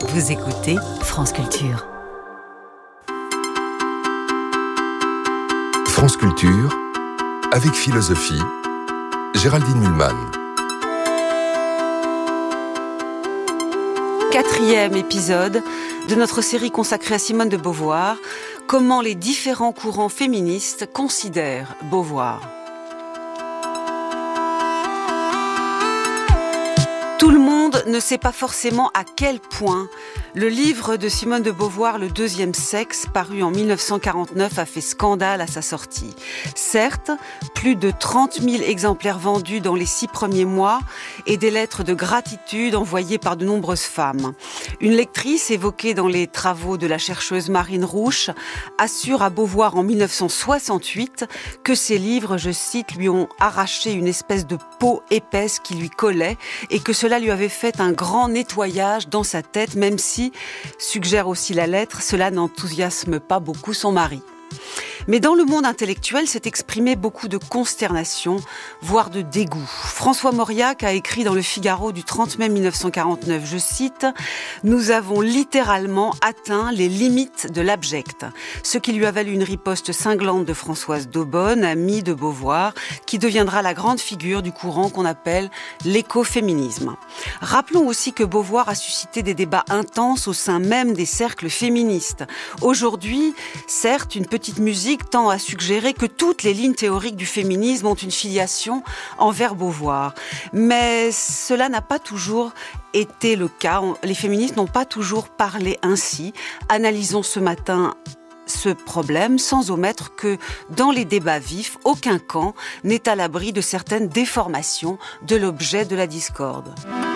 Vous écoutez France Culture. France Culture, avec philosophie, Géraldine Mühlmann. 4e épisode de notre série consacrée à Simone de Beauvoir, comment les différents courants féministes considèrent Beauvoir. Tout le monde ne sait pas forcément à quel point le livre de Simone de Beauvoir, Le deuxième sexe, paru en 1949, a fait scandale à sa sortie. Certes, plus de 30 000 exemplaires vendus dans les 6 premiers mois et des lettres de gratitude envoyées par de nombreuses femmes. Une lectrice évoquée dans les travaux de la chercheuse Marine Rouche assure à Beauvoir en 1968 que ses livres, je cite, lui ont arraché une espèce de peau épaisse qui lui collait et que cela lui avait fait un grand nettoyage dans sa tête, même si, suggère aussi la lettre, cela n'enthousiasme pas beaucoup son mari. Mais dans le monde intellectuel s'est exprimé beaucoup de consternation, voire de dégoût. François Mauriac a écrit dans Le Figaro du 30 mai 1949, je cite, « Nous avons littéralement atteint les limites de l'abject », ce qui lui a valu une riposte cinglante de Françoise d'Aubonne, amie de Beauvoir, qui deviendra la grande figure du courant qu'on appelle l'écoféminisme. Rappelons aussi que Beauvoir a suscité des débats intenses au sein même des cercles féministes. Aujourd'hui, certes, une petite musique tend à suggérer que toutes les lignes théoriques du féminisme ont une filiation envers Beauvoir. Mais cela n'a pas toujours été le cas. Les féministes n'ont pas toujours parlé ainsi. Analysons ce matin ce problème sans omettre que dans les débats vifs, aucun camp n'est à l'abri de certaines déformations de l'objet de la discorde.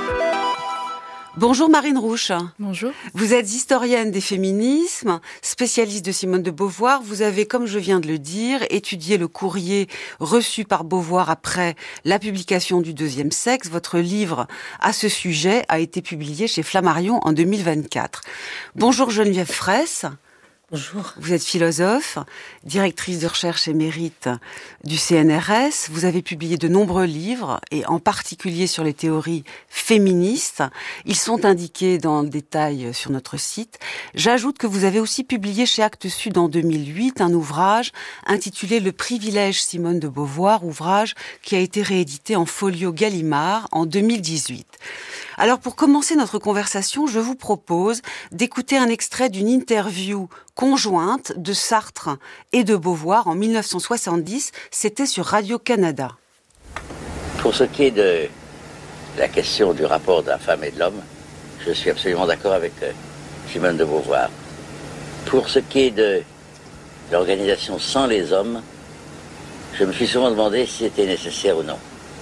Bonjour Marine Rouche. Bonjour. Vous êtes historienne des féminismes, spécialiste de Simone de Beauvoir. Vous avez, comme je viens de le dire, étudié le courrier reçu par Beauvoir après la publication du deuxième sexe. Votre livre à ce sujet a été publié chez Flammarion en 2024. Bonjour Geneviève Fraisse. Bonjour. Vous êtes philosophe, directrice de recherche émérite du CNRS. Vous avez publié de nombreux livres, et en particulier sur les théories féministes. Ils sont indiqués dans le détail sur notre site. J'ajoute que vous avez aussi publié chez Actes Sud en 2008 un ouvrage intitulé « Le privilège Simone de Beauvoir », ouvrage qui a été réédité en folio Gallimard en 2018. Alors pour commencer notre conversation, je vous propose d'écouter un extrait d'une interview conjointe de Sartre et de Beauvoir en 1970, c'était sur Radio-Canada. Pour ce qui est de la question du rapport de la femme et de l'homme, je suis absolument d'accord avec Simone de Beauvoir. Pour ce qui est de l'organisation sans les hommes, je me suis souvent demandé si c'était nécessaire ou non.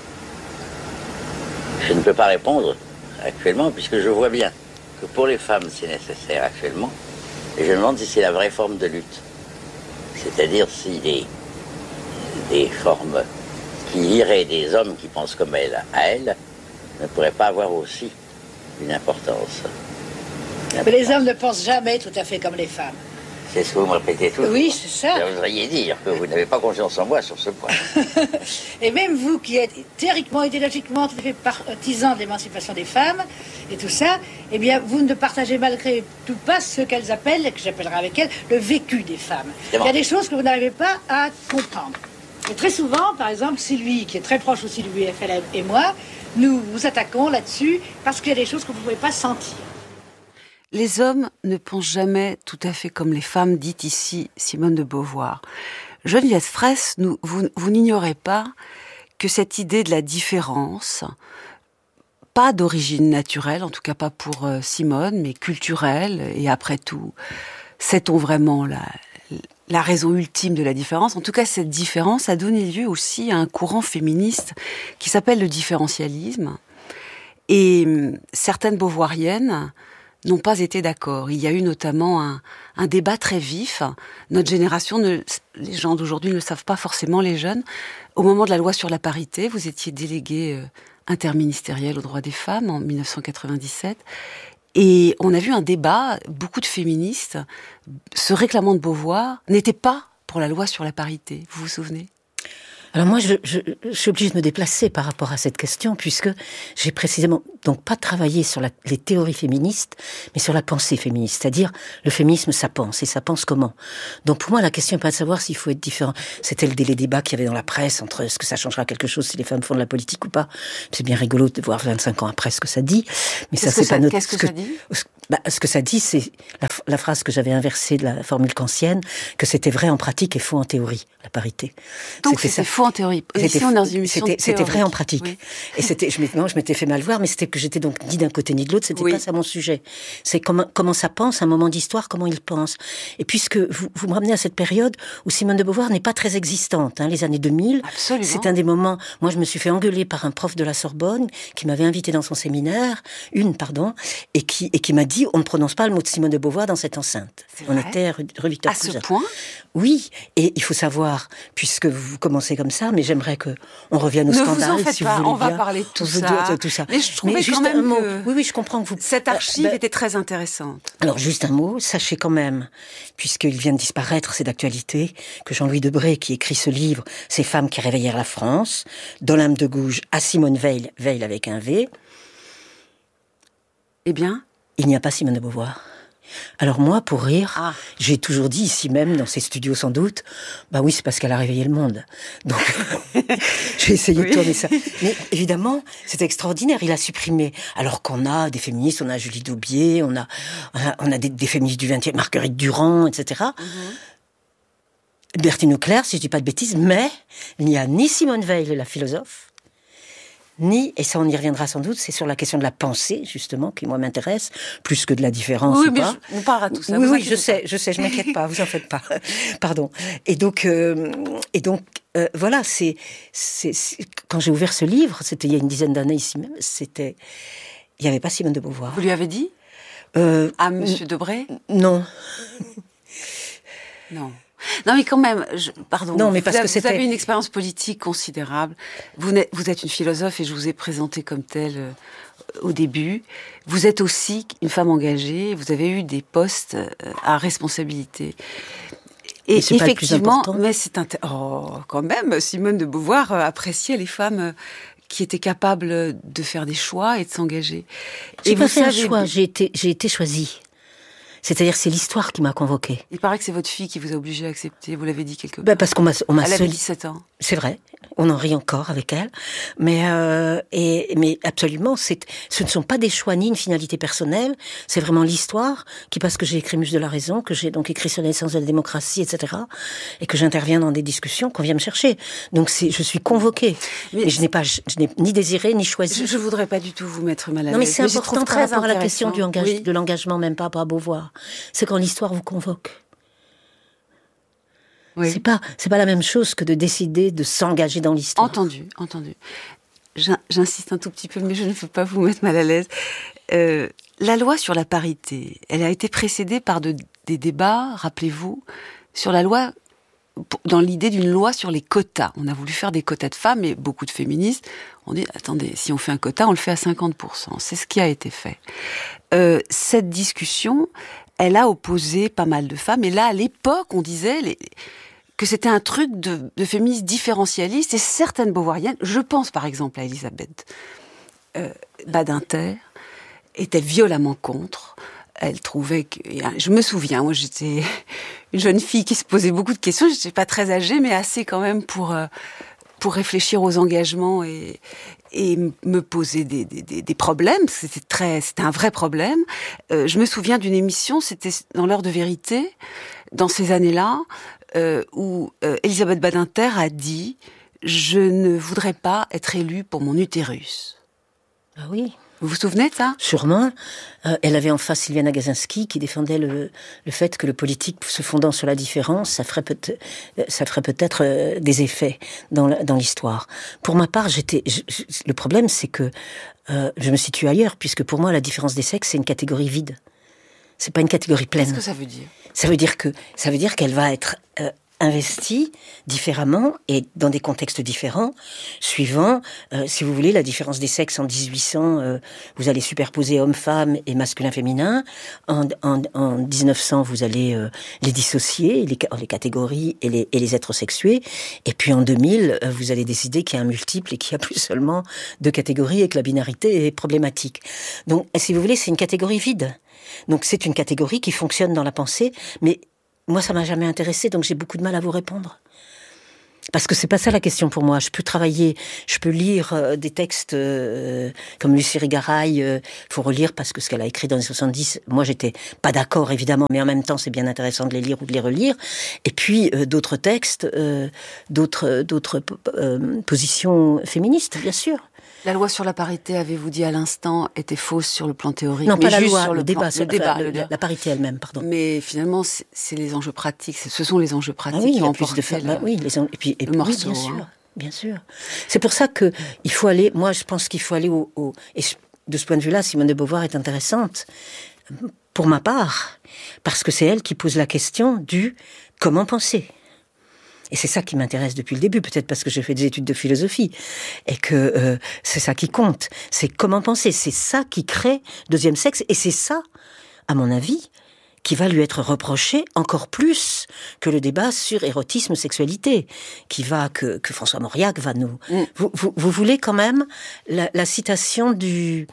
Je ne peux pas répondre actuellement, puisque je vois bien que pour les femmes, c'est nécessaire actuellement. Et je me demande si c'est la vraie forme de lutte. C'est-à-dire si des formes qui lieraient des hommes qui pensent comme elle à elle ne pourraient pas avoir aussi une importance. Mais les hommes ne pensent jamais tout à fait comme les femmes. C'est ce que vous me répétez toujours. Oui, c'est ça. Vous voudriez dire que vous n'avez pas confiance en moi sur ce point. Et même vous qui êtes théoriquement, idéologiquement tout à fait partisan de l'émancipation des femmes et tout ça, eh bien vous ne partagez malgré tout pas ce qu'elles appellent, et que j'appellerai avec elles, le vécu des femmes. Il y a des choses que vous n'arrivez pas à comprendre. Et très souvent, par exemple, Sylvie, qui est très proche aussi de l'UFLM et moi, nous vous attaquons là-dessus parce qu'il y a des choses que vous ne pouvez pas sentir. Les hommes ne pensent jamais tout à fait comme les femmes, dit ici Simone de Beauvoir. Geneviève Fraisse, vous n'ignorez pas que cette idée de la différence, pas d'origine naturelle, en tout cas pas pour Simone, mais culturelle, et après tout, sait-on vraiment la raison ultime de la différence? En tout cas, cette différence a donné lieu aussi à un courant féministe qui s'appelle le différentialisme. Et certaines beauvoiriennes n'ont pas été d'accord. Il y a eu notamment un débat très vif. Notre génération, les gens d'aujourd'hui ne le savent pas forcément, les jeunes. Au moment de la loi sur la parité, vous étiez délégué interministériel aux droits des femmes en 1997. Et on a vu un débat, beaucoup de féministes, se réclamant de Beauvoir, n'étaient pas pour la loi sur la parité. Vous vous souvenez ? Alors moi, je suis obligée de me déplacer par rapport à cette question, puisque j'ai précisément donc pas travailler sur les théories féministes, mais sur la pensée féministe. C'est-à-dire, le féminisme, ça pense. Et ça pense comment? Donc pour moi, la question n'est pas de savoir s'il faut être différent. C'était les débats qu'il y avait dans la presse entre est-ce que ça changera quelque chose si les femmes font de la politique ou pas. C'est bien rigolo de voir 25 ans après ce que ça dit. Mais ça, c'est pas notre... Qu'est-ce que ça dit? Ce que ça dit, c'est la phrase que j'avais inversée de la formule kantienne, que c'était vrai en pratique et faux en théorie, la parité. Donc c'était faux en théorie. Ici, on est dans une émission c'était vrai en pratique. Oui. Et je m'étais fait mal voir, mais c'était que j'étais donc ni d'un côté ni de l'autre, c'était pas ça mon sujet. C'est comment ça pense, un moment d'histoire, comment il pense. Et puisque vous me ramenez à cette période où Simone de Beauvoir n'est pas très existante, les années 2000. Absolument. C'est un des moments, moi je me suis fait engueuler par un prof de la Sorbonne, qui m'avait invité dans son séminaire, et qui m'a dit, on ne prononce pas le mot de Simone de Beauvoir dans cette enceinte. On était rue Victor Cousin. À ce point? Oui, et il faut savoir, puisque vous commencez comme ça, mais j'aimerais que on revienne au scandale. Ne vous en faites si pas, vous voulez on va bien. parler de tout ça. Mais je trouvais quand même que... Oui, je comprends que vous... Cette archive était très intéressante. Alors, juste un mot, sachez quand même, puisqu'il vient de disparaître, c'est d'actualité, que Jean-Louis Debré, qui écrit ce livre, Ces femmes qui réveillèrent la France, d'Olympe de Gouges à Simone Veil, Veil avec un V. Eh bien, il n'y a pas Simone de Beauvoir. Alors moi, pour rire, j'ai toujours dit ici même, dans ces studios sans doute, bah oui, c'est parce qu'elle a réveillé le monde. Donc, j'ai essayé de tourner ça. Mais évidemment, c'est extraordinaire, il a supprimé. Alors qu'on a des féministes, on a Julie Daubier, on a des féministes du 20e, Marguerite Durand, etc. Bertine Auclair, si je dis pas de bêtises, mais il n'y a ni Simone Veil, la philosophe, et ça on y reviendra sans doute, c'est sur la question de la pensée, justement, qui moi m'intéresse, plus que de la différence ou pas. On parlera de tout ça. Oui, je sais, je m'inquiète pas, vous en faites pas. Pardon. Et donc, voilà, c'est quand j'ai ouvert ce livre, c'était il y a une dizaine d'années ici même, il n'y avait pas Simone de Beauvoir. Vous lui avez dit à Monsieur Debré? Non. Non. Non, mais quand même, pardon. Non, mais parce que vous avez une expérience politique considérable. Vous êtes une philosophe et je vous ai présentée comme telle au début. Vous êtes aussi une femme engagée. Vous avez eu des postes à responsabilité. Et effectivement, mais c'est quand même, Simone de Beauvoir appréciait les femmes qui étaient capables de faire des choix et de s'engager. J'ai pas fait un choix, j'ai été choisie. C'est-à-dire, c'est l'histoire qui m'a convoquée. Il paraît que c'est votre fille qui vous a obligé à accepter. Vous l'avez dit quelque part. Parce qu'on m'a Elle avait 17 ans. C'est vrai. On en rit encore avec elle. Mais absolument, ce ne sont pas des choix ni une finalité personnelle. C'est vraiment l'histoire qui, parce que j'ai écrit Muse de la raison, que j'ai donc écrit sur la naissance de la démocratie, etc. Et que j'interviens dans des discussions qu'on vient me chercher. Donc je suis convoquée. Mais je n'ai ni désiré, ni choisi. Je voudrais pas du tout vous mettre mal à l'aise. Non, mais c'est important par rapport à la question de l'engagement, même pas à Beauvoir. C'est quand l'histoire vous convoque. Oui. C'est pas la même chose que de décider de s'engager dans l'histoire. Entendu. J'insiste un tout petit peu, mais je ne veux pas vous mettre mal à l'aise. La loi sur la parité, elle a été précédée par des débats, rappelez-vous, sur la loi, dans l'idée d'une loi sur les quotas. On a voulu faire des quotas de femmes, et beaucoup de féministes ont dit, attendez, si on fait un quota, on le fait à 50%. C'est ce qui a été fait. Cette discussion, elle a opposé pas mal de femmes. Et là, à l'époque, on disait que c'était un truc de féministes différentialistes. Et certaines beauvoiriennes, je pense par exemple à Elisabeth Badinter, étaient violemment contre. Elle trouvait que... Je me souviens, moi j'étais une jeune fille qui se posait beaucoup de questions. Je n'étais pas très âgée, mais assez quand même pour réfléchir aux engagements et me poser des problèmes. C'était un vrai problème. Je me souviens d'une émission, c'était dans l'heure de vérité, dans ces années-là, où Elisabeth Badinter a dit « Je ne voudrais pas être élue pour mon utérus ». Ah oui. Vous vous souvenez de ça ? Sûrement. Elle avait en face Sylviane Agacinski qui défendait le fait que le politique se fondant sur la différence, ça ferait peut-être des effets dans l'histoire. Pour ma part, le problème, c'est que je me situe ailleurs, puisque pour moi, la différence des sexes, c'est une catégorie vide. C'est pas une catégorie pleine. Qu'est-ce que ça veut dire ? Ça veut dire qu'elle va être investi différemment et dans des contextes différents, suivant, si vous voulez, la différence des sexes en 1800, vous allez superposer homme-femme et masculin-féminin. En 1900, vous allez les dissocier, les catégories et les êtres sexués. Et puis en 2000, vous allez décider qu'il y a un multiple et qu'il n'y a plus seulement 2 catégories et que la binarité est problématique. Donc, si vous voulez, c'est une catégorie vide. Donc c'est une catégorie qui fonctionne dans la pensée, mais moi ça m'a jamais intéressée, donc j'ai beaucoup de mal à vous répondre. Parce que c'est pas ça la question pour moi. Je peux lire des textes comme Lucie Rigaray, faut relire parce que ce qu'elle a écrit dans les 70, moi j'étais pas d'accord évidemment, mais en même temps c'est bien intéressant de les lire ou de les relire. Et puis d'autres textes, d'autres positions féministes, bien sûr. La loi sur la parité, avez-vous dit à l'instant, était fausse sur le plan théorique. Non, mais pas la juste loi, sur le débat, la parité elle-même, pardon. Mais finalement, c'est les enjeux pratiques. Ce sont les enjeux pratiques oui, qui il y a emportent plus de femmes. Oui, le morceau. Oui, bien sûr, bien sûr. C'est pour ça que il faut aller. Moi, je pense qu'il faut aller et de ce point de vue-là, Simone de Beauvoir est intéressante pour ma part, parce que c'est elle qui pose la question du comment penser. Et c'est ça qui m'intéresse depuis le début, peut-être parce que j'ai fait des études de philosophie, et que c'est ça qui compte. C'est comment penser, c'est ça qui crée deuxième sexe, et c'est ça, à mon avis, qui va lui être reproché encore plus que le débat sur érotisme, sexualité, que François Mauriac va nous... Vous voulez quand même la citation du...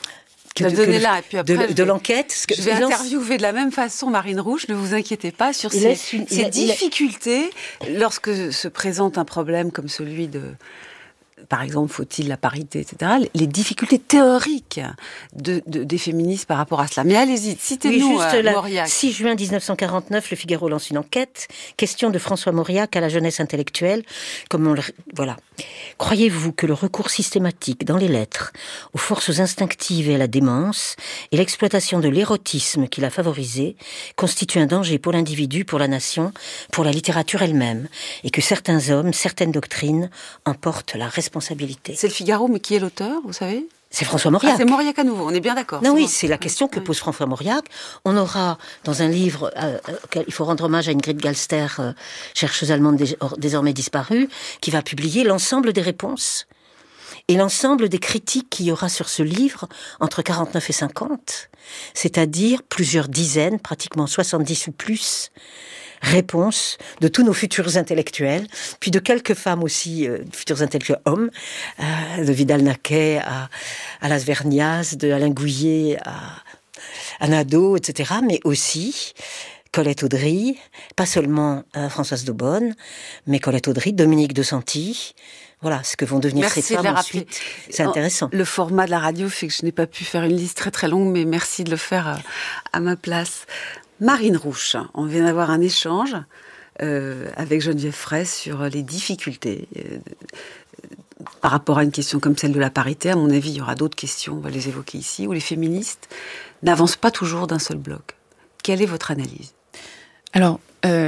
de l'enquête. Je vais interviewer de la même façon Marine Rouche, ne vous inquiétez pas, sur ces difficultés lorsque se présente un problème comme celui de... Par exemple, faut-il la parité, etc. Les difficultés théoriques des féministes par rapport à cela. Mais allez-y, citez-nous Mauriac. 6 juin 1949, Le Figaro lance une enquête. Question de François Mauriac à la jeunesse intellectuelle. Voilà. Croyez-vous que le recours systématique dans les lettres aux forces instinctives et à la démence et l'exploitation de l'érotisme qui l'a favorisé constitue un danger pour l'individu, pour la nation, pour la littérature elle-même, et que certains hommes, certaines doctrines en portent la responsabilité? C'est Le Figaro, mais qui est l'auteur, vous savez ? C'est François Mauriac. Ah, c'est Mauriac à nouveau, on est bien d'accord. Non, oui, c'est la question que pose François Mauriac. On aura, dans un livre, il faut rendre hommage à Ingrid Galster, chercheuse allemande désormais disparue, qui va publier l'ensemble des réponses et l'ensemble des critiques qu'il y aura sur ce livre entre 49 et 50, c'est-à-dire plusieurs dizaines, pratiquement 70 ou plus, réponses de tous nos futurs intellectuels, puis de quelques femmes aussi, futurs intellectuels hommes, de Vidal-Naquet à Las Vernias, de Alain Gouillet à Nadeau, etc., mais aussi Colette Audry, pas seulement Françoise Daubonne, mais Colette Audry, Dominique de Santi. Voilà, ce que vont devenir ces femmes ensuite. C'est intéressant. Le format de la radio fait que je n'ai pas pu faire une liste très très longue, mais merci de le faire à ma place. Marine Rouche, on vient d'avoir un échange avec Geneviève Fraisse sur les difficultés par rapport à une question comme celle de la parité. À mon avis, il y aura d'autres questions, on va les évoquer ici, où les féministes n'avancent pas toujours d'un seul bloc. Quelle est votre analyse ? Alors,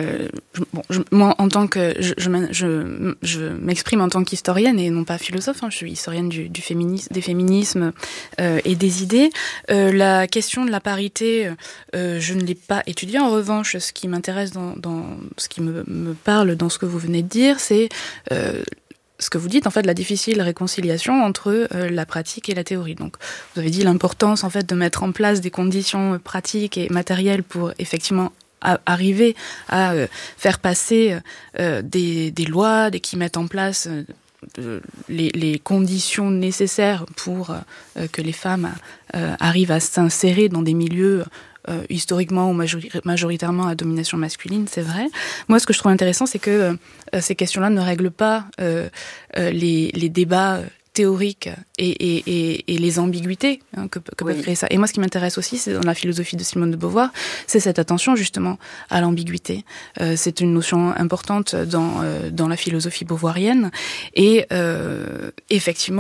moi, en tant que je m'exprime en tant qu'historienne et non pas philosophe. Je suis historienne des féminismes et des idées. La question de la parité, je ne l'ai pas étudiée. En revanche, ce qui m'intéresse dans ce qui me parle dans ce que vous venez de dire, c'est ce que vous dites, en fait, la difficile réconciliation entre la pratique et la théorie. Donc, vous avez dit l'importance, en fait, de mettre en place des conditions pratiques et matérielles pour effectivement arriver à faire passer des lois qui mettent en place les conditions nécessaires pour que les femmes arrivent à s'insérer dans des milieux historiquement ou majoritairement à domination masculine, c'est vrai. Moi, ce que je trouve intéressant, c'est que ces questions-là ne règlent pas les débats théoriques et les ambiguïtés que peuvent créer ça. Et moi, ce qui m'intéresse aussi, c'est dans la philosophie de Simone de Beauvoir, c'est cette attention justement à l'ambiguïté. C'est une notion importante dans la philosophie beauvoirienne. Et effectivement,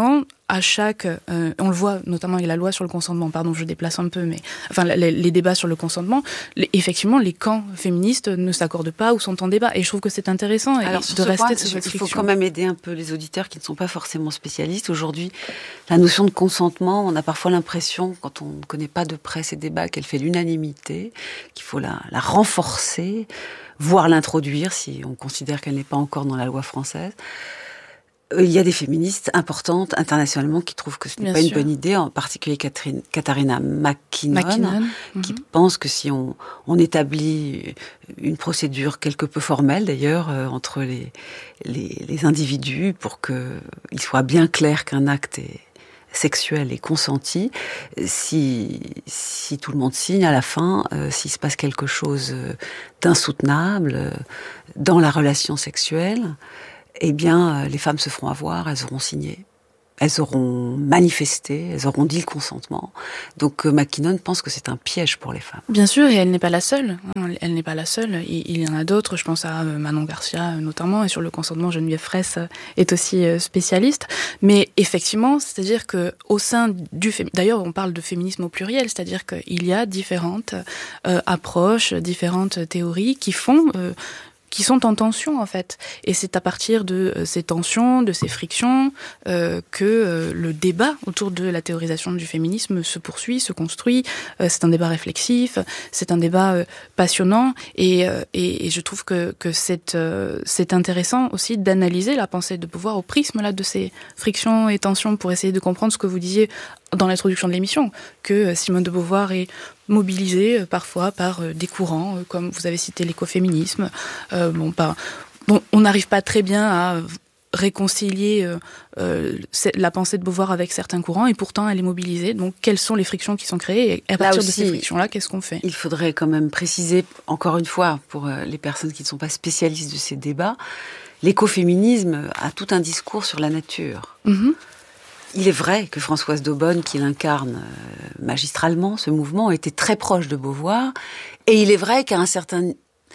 à chaque, on le voit notamment avec la loi sur le consentement, pardon, je déplace un peu, mais enfin les débats sur le consentement, effectivement les camps féministes ne s'accordent pas ou sont en débat, et je trouve que c'est intéressant de rester de cette friction. Il faut quand même aider un peu les auditeurs qui ne sont pas forcément spécialistes. Aujourd'hui, la notion de consentement, on a parfois l'impression, quand on ne connaît pas de près ces débats, qu'elle fait l'unanimité, qu'il faut la renforcer, voire l'introduire si on considère qu'elle n'est pas encore dans la loi française. Il y a des féministes importantes internationalement qui trouvent que ce n'est pas une bonne idée, en particulier Katharina McKinnon, qui pense que si on établit une procédure quelque peu formelle d'ailleurs entre les individus pour qu'il soit bien clair qu'un acte sexuel est consenti, si tout le monde signe à la fin, s'il se passe quelque chose d'insoutenable dans la relation sexuelle, eh bien, les femmes se feront avoir, elles auront signé, elles auront manifesté, elles auront dit le consentement. Donc McKinnon pense que c'est un piège pour les femmes. Bien sûr, et elle n'est pas la seule. Elle n'est pas la seule. Il y en a d'autres, je pense à Manon Garcia notamment, et sur le consentement, Geneviève Fraisse est aussi spécialiste. Mais effectivement, c'est-à-dire qu'au sein d'ailleurs, on parle de féminisme au pluriel, c'est-à-dire qu'il y a différentes approches, différentes théories qui sont en tension en fait. Et c'est à partir de ces tensions, de ces frictions, que le débat autour de la théorisation du féminisme se poursuit, se construit. C'est un débat réflexif, c'est un débat passionnant, et je trouve que c'est intéressant aussi d'analyser la pensée de Beauvoir au prisme là de ces frictions et tensions, pour essayer de comprendre ce que vous disiez dans l'introduction de l'émission, que Simone de Beauvoir est mobilisée parfois par des courants, comme vous avez cité l'écoféminisme. On n'arrive pas très bien à réconcilier la pensée de Beauvoir avec certains courants, et pourtant elle est mobilisée. Donc quelles sont les frictions qui sont créées, et à partir de ces frictions-là, qu'est-ce qu'on fait ? Il faudrait quand même préciser, encore une fois, pour les personnes qui ne sont pas spécialistes de ces débats, l'écoféminisme a tout un discours sur la nature. Mm-hmm. Il est vrai que Françoise d'Aubonne, qui l'incarne magistralement, ce mouvement, était très proche de Beauvoir. Et il est vrai qu'à un certain...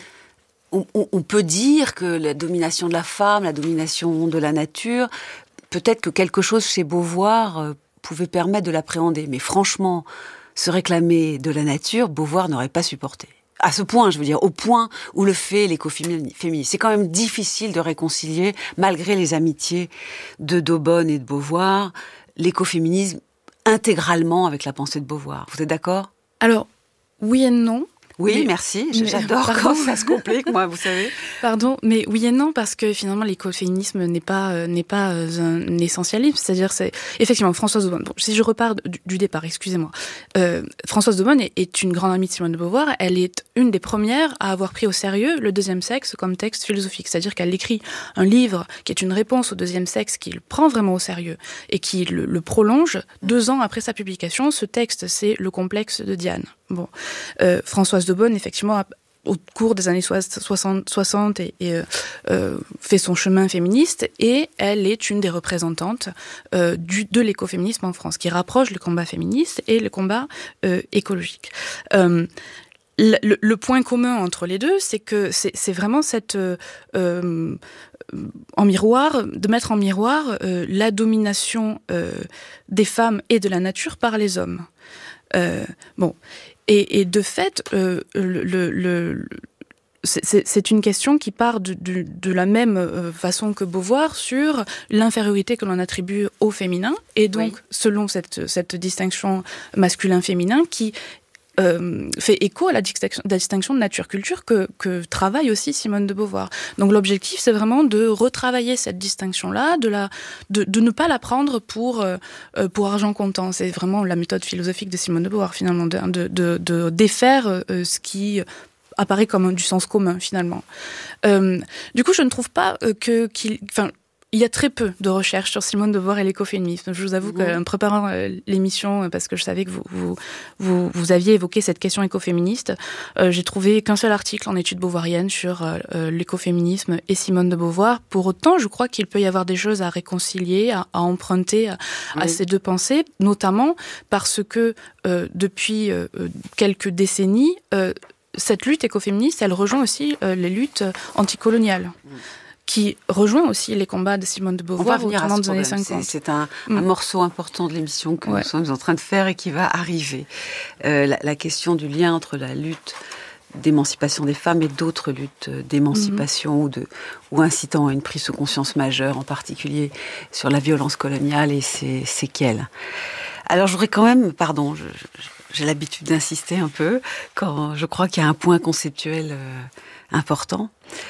On peut dire que la domination de la femme, la domination de la nature, peut-être que quelque chose chez Beauvoir pouvait permettre de l'appréhender. Mais franchement, se réclamer de la nature, Beauvoir n'aurait pas supporté. À ce point, je veux dire, au point où le fait l'écoféminisme. C'est quand même difficile de réconcilier, malgré les amitiés de d'Aubonne et de Beauvoir, l'écoféminisme intégralement avec la pensée de Beauvoir. Vous êtes d'accord ? Alors, oui et non. Oui, merci. J'adore quand ça se complique, moi, vous savez. Pardon, mais oui et non, parce que finalement, l'écoféminisme n'est pas un essentialisme. C'est-à-dire, c'est effectivement Françoise d'Aubonne. Bon, si je repars du départ, excusez-moi. Françoise d'Aubonne est une grande amie de Simone de Beauvoir. Elle est une des premières à avoir pris au sérieux le deuxième sexe comme texte philosophique. C'est-à-dire qu'elle écrit un livre qui est une réponse au deuxième sexe, qui le prend vraiment au sérieux et qui le prolonge 2 ans après sa publication. Ce texte, c'est Le complexe de Diane. Bon, Françoise d'Aubonne, effectivement, au cours des années 60 fait son chemin féministe, et elle est une des représentantes de l'écoféminisme en France, qui rapproche le combat féministe et le combat écologique. Le point commun entre les deux, c'est que c'est vraiment cette en miroir, de mettre en miroir la domination des femmes et de la nature par les hommes. Et de fait, c'est une question qui part de la même façon que Beauvoir sur l'infériorité que l'on attribue au féminin, et donc selon cette distinction masculin-féminin qui fait écho à la distinction de nature-culture que travaille aussi Simone de Beauvoir. Donc l'objectif, c'est vraiment de retravailler cette distinction-là, de ne pas la prendre pour argent comptant. C'est vraiment la méthode philosophique de Simone de Beauvoir, finalement, de défaire ce qui apparaît comme du sens commun, finalement. Du coup, je ne trouve pas il y a très peu de recherches sur Simone de Beauvoir et l'écoféminisme. Je vous avoue qu'en préparant l'émission, parce que je savais que vous aviez évoqué cette question écoféministe, j'ai trouvé qu'un seul article en études beauvoiriennes sur l'écoféminisme et Simone de Beauvoir. Pour autant, je crois qu'il peut y avoir des choses à réconcilier, à emprunter à ces deux pensées, notamment parce que depuis quelques décennies, cette lutte écoféministe, elle rejoint aussi les luttes anticoloniales. qui rejoint aussi les combats de Simone de Beauvoir au tournant des années 50. C'est un morceau important de l'émission que nous sommes en train de faire et qui va arriver. La question du lien entre la lutte d'émancipation des femmes et d'autres luttes d'émancipation ou incitant à une prise de conscience majeure, en particulier sur la violence coloniale et ses séquelles. Alors je voudrais quand même, j'ai l'habitude d'insister un peu quand je crois qu'il y a un point conceptuel important.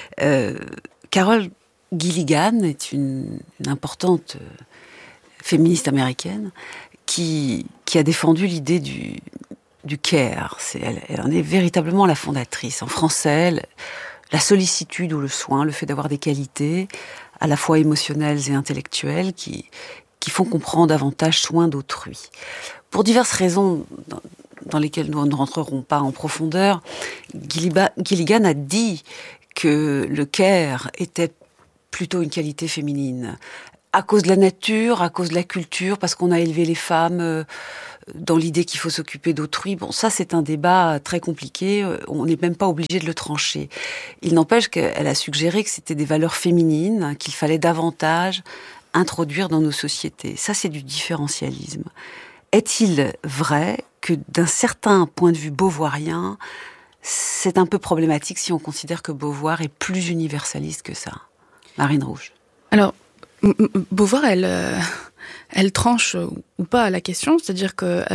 Carol Gilligan est une importante féministe américaine qui a défendu l'idée du care. Elle en est véritablement la fondatrice. En français, la sollicitude ou le soin, le fait d'avoir des qualités à la fois émotionnelles et intellectuelles qui font qu'on prend davantage soin d'autrui. Pour diverses raisons dans lesquelles nous ne rentrerons pas en profondeur, Gilligan a dit que le care était plutôt une qualité féminine. À cause de la nature, à cause de la culture, parce qu'on a élevé les femmes dans l'idée qu'il faut s'occuper d'autrui. Bon, ça, c'est un débat très compliqué. On n'est même pas obligé de le trancher. Il n'empêche qu'elle a suggéré que c'était des valeurs féminines qu'il fallait davantage introduire dans nos sociétés. Ça, c'est du différentialisme. Est-il vrai que d'un certain point de vue beauvoirien, c'est un peu problématique si on considère que Beauvoir est plus universaliste que ça? Marine Rouge. Alors, Beauvoir, elle tranche ou pas à la question, c'est-à-dire que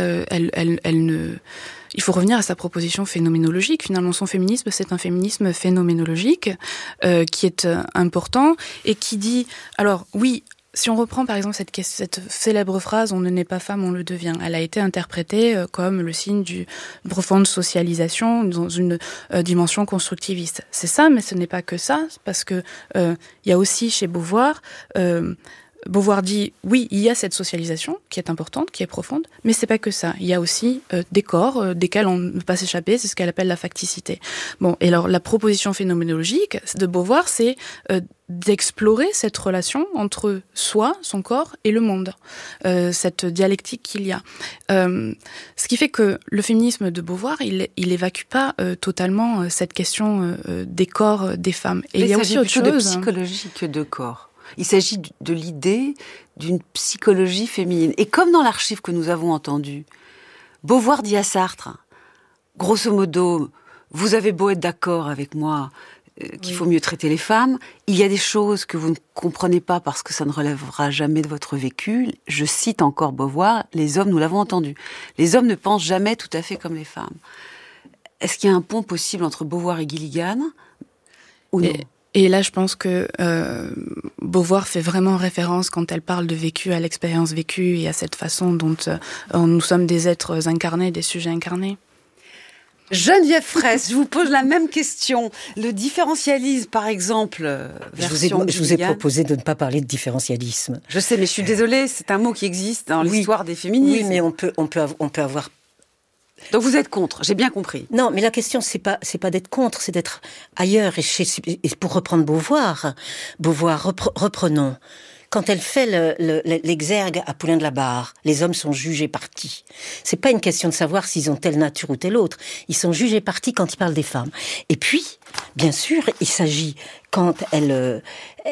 il faut revenir à sa proposition phénoménologique. Finalement, son féminisme, c'est un féminisme phénoménologique qui est important et qui dit, alors oui, si on reprend par exemple cette célèbre phrase « on ne naît pas femme, on le devient », elle a été interprétée comme le signe d'une profonde socialisation dans une dimension constructiviste. C'est ça, mais ce n'est pas que ça, parce que il y a aussi chez Beauvoir... Beauvoir dit, oui, il y a cette socialisation qui est importante, qui est profonde, mais c'est pas que ça. Il y a aussi des corps desquels on ne peut pas s'échapper, c'est ce qu'elle appelle la facticité. Bon, et alors la proposition phénoménologique de Beauvoir, c'est d'explorer cette relation entre soi, son corps et le monde, cette dialectique qu'il y a. Ce qui fait que le féminisme de Beauvoir, il évacue pas totalement cette question des corps des femmes. Et mais il y a aussi autre chose. de psychologie que de corps. Il s'agit de l'idée d'une psychologie féminine. Et comme dans l'archive que nous avons entendue, Beauvoir dit à Sartre, grosso modo, vous avez beau être d'accord avec moi qu'il faut mieux traiter les femmes, il y a des choses que vous ne comprenez pas parce que ça ne relèvera jamais de votre vécu. Je cite encore Beauvoir, les hommes, nous l'avons entendu, les hommes ne pensent jamais tout à fait comme les femmes. Est-ce qu'il y a un pont possible entre Beauvoir et Gilligan ou non ? Et là, je pense que Beauvoir fait vraiment référence, quand elle parle de vécu, à l'expérience vécue et à cette façon dont nous sommes des êtres incarnés, des sujets incarnés. Geneviève Fraisse, je vous pose la même question. Le différentialisme, par exemple, je vous ai proposé de ne pas parler de différentialisme. Je sais, mais je suis désolée, c'est un mot qui existe dans l'histoire des féminismes. Oui, mais on peut avoir... Donc vous êtes contre, j'ai bien compris. Non, mais la question c'est pas d'être contre, c'est d'être ailleurs. Et pour reprendre Beauvoir, reprenons. Quand elle fait l'exergue à Poulain de la Barre, les hommes sont jugés partis. C'est pas une question de savoir s'ils ont telle nature ou telle autre. Ils sont jugés partis quand ils parlent des femmes. Et puis, bien sûr, il s'agit, quand elle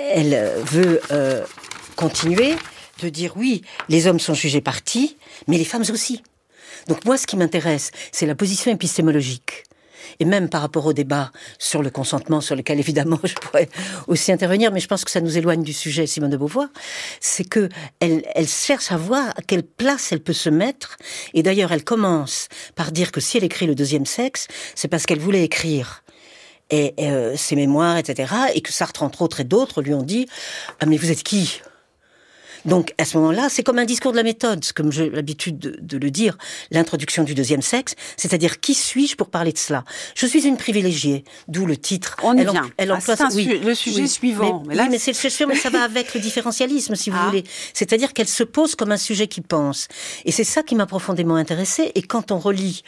veut continuer, de dire oui, les hommes sont jugés partis, mais les femmes aussi. Donc moi, ce qui m'intéresse, c'est la position épistémologique. Et même par rapport au débat sur le consentement, sur lequel évidemment je pourrais aussi intervenir, mais je pense que ça nous éloigne du sujet, Simone de Beauvoir, c'est que elle cherche à voir à quelle place elle peut se mettre. Et d'ailleurs, elle commence par dire que si elle écrit Le deuxième sexe, c'est parce qu'elle voulait écrire ses mémoires, etc. Et que Sartre, entre autres, et d'autres lui ont dit « Ah, mais vous êtes qui ?» Donc, à ce moment-là, c'est comme un discours de la méthode, comme j'ai l'habitude de le dire, l'introduction du deuxième sexe, c'est-à-dire qui suis-je pour parler de cela ? Je suis une privilégiée, d'où le titre. On y vient. Le sujet suivant. Mais c'est sûr, mais ça va avec le différentialisme, si vous voulez. C'est-à-dire qu'elle se pose comme un sujet qui pense. Et c'est ça qui m'a profondément intéressée. Et quand on relit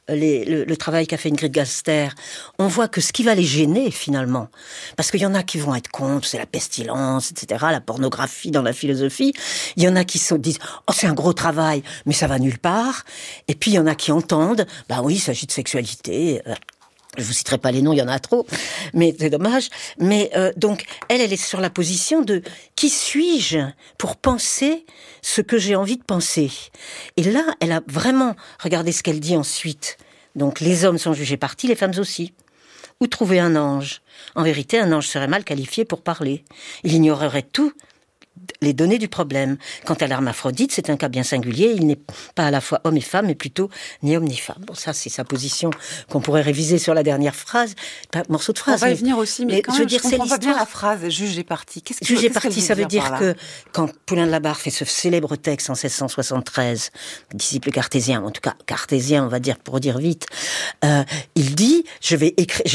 le travail qu'a fait Ingrid Gaster, on voit que ce qui va les gêner, finalement, parce qu'il y en a qui vont être contre, c'est la pestilence, etc., la pornographie dans la philosophie. Il y en a qui disent « Oh, c'est un gros travail, mais ça va nulle part ». Et puis, il y en a qui entendent « Bah oui, il s'agit de sexualité ». Je vous citerai pas les noms, il y en a trop, mais c'est dommage. Mais donc, elle est sur la position de qui suis-je pour penser ce que j'ai envie de penser. Et là, elle a vraiment regardé ce qu'elle dit ensuite. Donc, les hommes sont jugés partis, les femmes aussi. Où trouver un ange ? En vérité, un ange serait mal qualifié pour parler. Il ignorerait tout les données du problème. Quant à l'hermaphrodite, c'est un cas bien singulier. Il n'est pas à la fois homme et femme, mais plutôt ni homme ni femme. Bon, ça, c'est sa position qu'on pourrait réviser sur la dernière phrase. Pas morceau de phrase. On va y venir aussi, mais quand même, je comprends pas bien la phrase « juge est parti ». Juge est parti, ça veut dire que quand Poulain de la Barre fait ce célèbre texte en 1673, disciple cartésien, en tout cas cartésien, on va dire pour dire vite, il dit « j'écris ».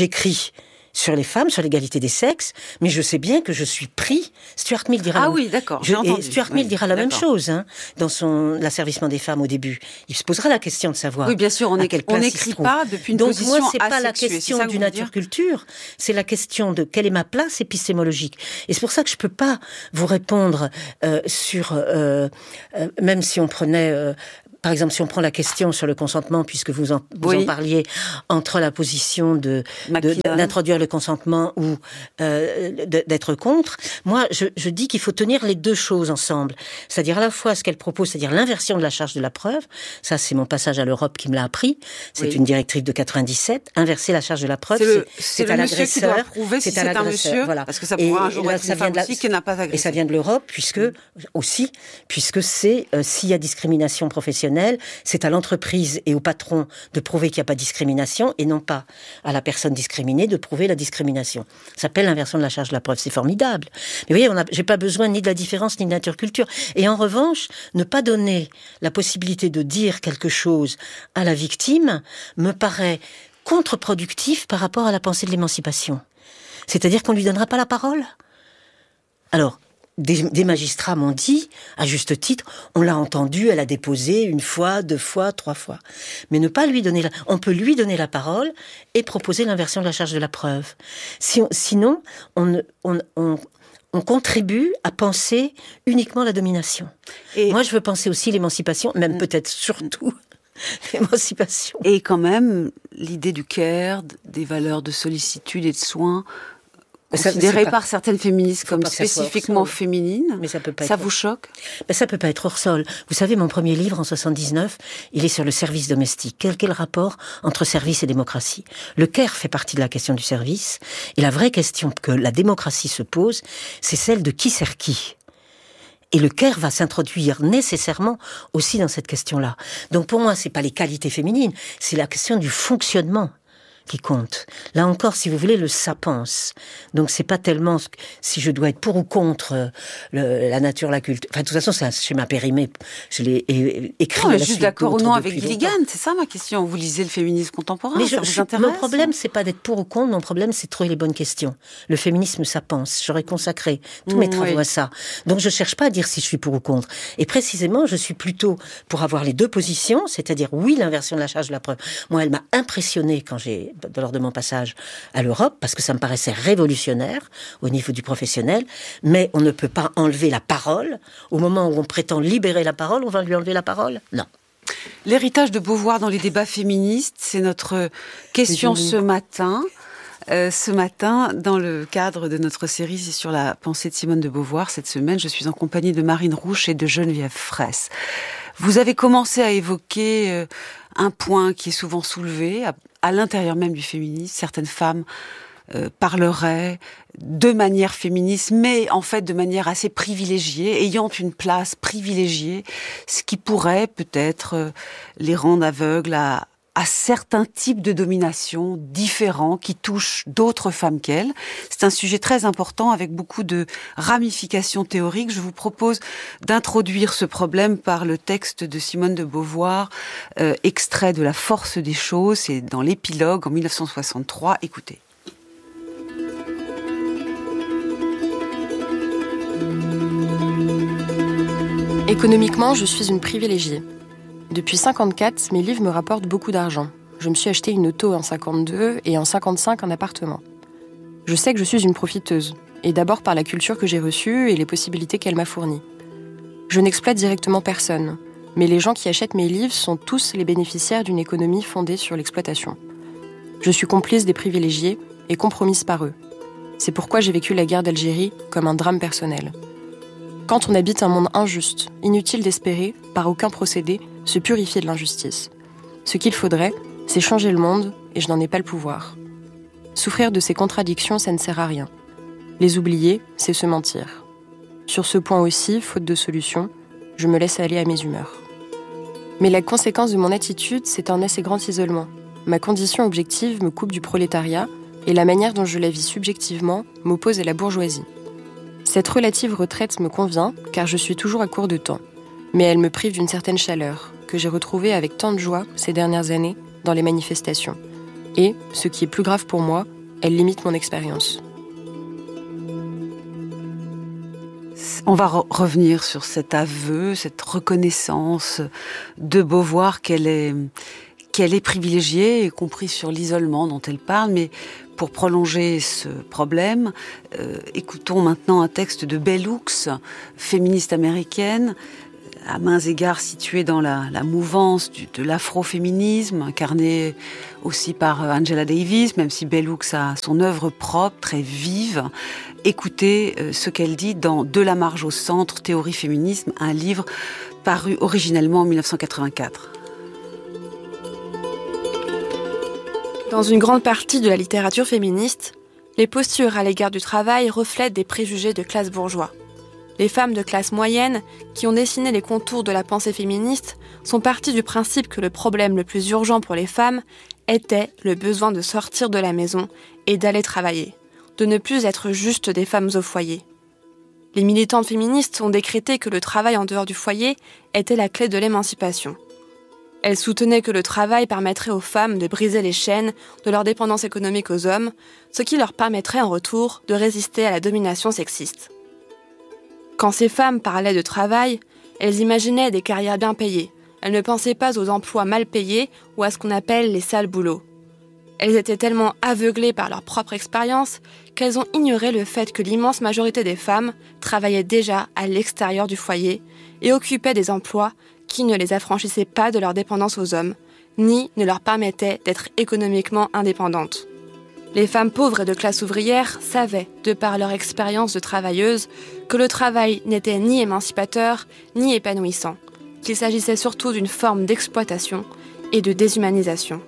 Sur les femmes, sur l'égalité des sexes, mais je sais bien que je suis pris. Stuart Mill dira. Ah oui, d'accord. J'ai entendu. Stuart Mill dira la même chose dans l'asservissement des femmes au début. Il se posera la question de savoir. Oui, bien sûr, on n'écrit pas depuis une position asexuée. Donc moi, c'est pas la question du nature-culture, c'est la question de quelle est ma place épistémologique. Et c'est pour ça que je peux pas vous répondre même si on prenait. Par exemple, si on prend la question sur le consentement, puisque vous en parliez, entre la position d'introduire le consentement ou d'être contre, moi, je dis qu'il faut tenir les deux choses ensemble. C'est-à-dire à la fois ce qu'elle propose, c'est-à-dire l'inversion de la charge de la preuve. Ça, c'est mon passage à l'Europe qui me l'a appris. C'est une directive de 97. Inverser la charge de la preuve, c'est à l'agresseur. C'est à l'agresseur. Voilà. Parce que ça pourra un jour être une femme aussi qui n'a pas agressé. Et ça vient de l'Europe, puisque c'est s'il y a discrimination professionnelle, c'est à l'entreprise et au patron de prouver qu'il n'y a pas de discrimination et non pas à la personne discriminée de prouver la discrimination. Ça s'appelle l'inversion de la charge de la preuve. C'est formidable. Mais vous voyez, j'ai pas besoin ni de la différence ni de nature-culture. Et en revanche, ne pas donner la possibilité de dire quelque chose à la victime me paraît contre-productif par rapport à la pensée de l'émancipation. C'est-à-dire qu'on ne lui donnera pas la parole. Alors, des magistrats m'ont dit, à juste titre, on l'a entendu, elle a déposé 1 fois, 2 fois, 3 fois. Mais ne pas lui donner on peut lui donner la parole et proposer l'inversion de la charge de la preuve. Sinon, on contribue à penser uniquement la domination. Et moi, je veux penser aussi l'émancipation, même peut-être surtout l'émancipation. Et quand même, l'idée du care, des valeurs de sollicitude et de soins, considérées par certaines féministes comme spécifiquement féminines, mais ça vous choque ? Ça peut pas être hors sol. Vous savez, mon premier livre, en 79, il est sur le service domestique. Quel est le rapport entre service et démocratie ? Le care fait partie de la question du service, et la vraie question que la démocratie se pose, c'est celle de qui sert qui. Et le care va s'introduire nécessairement aussi dans cette question-là. Donc pour moi, c'est pas les qualités féminines, c'est la question du fonctionnement qui compte. Là encore, si vous voulez, le ça pense. Donc c'est pas tellement si je dois être pour ou contre la nature, la culture. Enfin, de toute façon, c'est un schéma périmé. Je l'ai écrit. Non, je suis d'accord ou non avec Gilligan. C'est ça ma question. Vous lisez le féminisme contemporain, mais ça vous intéresse ? Mon problème, c'est pas d'être pour ou contre. Mon problème, c'est de trouver les bonnes questions. Le féminisme, ça pense. J'aurais consacré tous mes travaux à ça. Donc je cherche pas à dire si je suis pour ou contre. Et précisément, je suis plutôt pour avoir les deux positions, c'est-à-dire oui, l'inversion de la charge de la preuve. Moi, elle m'a impressionnée lors de mon passage à l'Europe, parce que ça me paraissait révolutionnaire au niveau du professionnel, mais on ne peut pas enlever la parole. Au moment où on prétend libérer la parole, on va lui enlever la parole ? Non. L'héritage de Beauvoir dans les débats féministes, c'est notre question ce matin. Dans le cadre de notre série sur la pensée de Simone de Beauvoir, cette semaine, je suis en compagnie de Marine Rouche et de Geneviève Fraisse. Vous avez commencé à évoquer un point qui est souvent soulevé à l'intérieur même du féminisme. Certaines femmes parleraient de manière féministe, mais en fait de manière assez privilégiée, ayant une place privilégiée, ce qui pourrait peut-être les rendre aveugles à certains types de domination différents qui touchent d'autres femmes qu'elles. C'est un sujet très important avec beaucoup de ramifications théoriques. Je vous propose d'introduire ce problème par le texte de Simone de Beauvoir, extrait de La force des choses, c'est dans l'épilogue en 1963. Écoutez. Économiquement, je suis une privilégiée. Depuis 54, mes livres me rapportent beaucoup d'argent. Je me suis acheté une auto en 52 et en 55 un appartement. Je sais que je suis une profiteuse, et d'abord par la culture que j'ai reçue et les possibilités qu'elle m'a fournies. Je n'exploite directement personne, mais les gens qui achètent mes livres sont tous les bénéficiaires d'une économie fondée sur l'exploitation. Je suis complice des privilégiés et compromise par eux. C'est pourquoi j'ai vécu la guerre d'Algérie comme un drame personnel. Quand on habite un monde injuste, inutile d'espérer, par aucun procédé, se purifier de l'injustice. Ce qu'il faudrait, c'est changer le monde, et je n'en ai pas le pouvoir. Souffrir de ces contradictions, ça ne sert à rien. Les oublier, c'est se mentir. Sur ce point aussi, faute de solution, je me laisse aller à mes humeurs. Mais la conséquence de mon attitude, c'est un assez grand isolement. Ma condition objective me coupe du prolétariat, et la manière dont je la vis subjectivement m'oppose à la bourgeoisie. Cette relative retraite me convient, car je suis toujours à court de temps. Mais elle me prive d'une certaine chaleur, que j'ai retrouvée avec tant de joie ces dernières années dans les manifestations. Et, ce qui est plus grave pour moi, elle limite mon expérience. On va revenir sur cet aveu, cette reconnaissance de Beauvoir qu'elle est privilégiée, y compris sur l'isolement dont elle parle. Mais pour prolonger ce problème, écoutons maintenant un texte de Bell Hooks, féministe américaine, à mains égards située dans la mouvance de l'afroféminisme, incarnée aussi par Angela Davis, même si Bell Hooks a son œuvre propre, très vive. Écoutez ce qu'elle dit dans De la marge au centre, théorie féminisme, un livre paru originellement en 1984. Dans une grande partie de la littérature féministe, les postures à l'égard du travail reflètent des préjugés de classe bourgeois. Les femmes de classe moyenne, qui ont dessiné les contours de la pensée féministe, sont parties du principe que le problème le plus urgent pour les femmes était le besoin de sortir de la maison et d'aller travailler, de ne plus être juste des femmes au foyer. Les militantes féministes ont décrété que le travail en dehors du foyer était la clé de l'émancipation. Elles soutenaient que le travail permettrait aux femmes de briser les chaînes de leur dépendance économique aux hommes, ce qui leur permettrait en retour de résister à la domination sexiste. Quand ces femmes parlaient de travail, elles imaginaient des carrières bien payées. Elles ne pensaient pas aux emplois mal payés ou à ce qu'on appelle les sales boulots. Elles étaient tellement aveuglées par leur propre expérience qu'elles ont ignoré le fait que l'immense majorité des femmes travaillaient déjà à l'extérieur du foyer et occupaient des emplois qui ne les affranchissaient pas de leur dépendance aux hommes, ni ne leur permettaient d'être économiquement indépendantes. Les femmes pauvres et de classe ouvrière savaient, de par leur expérience de travailleuses, que le travail n'était ni émancipateur, ni épanouissant, qu'il s'agissait surtout d'une forme d'exploitation et de déshumanisation.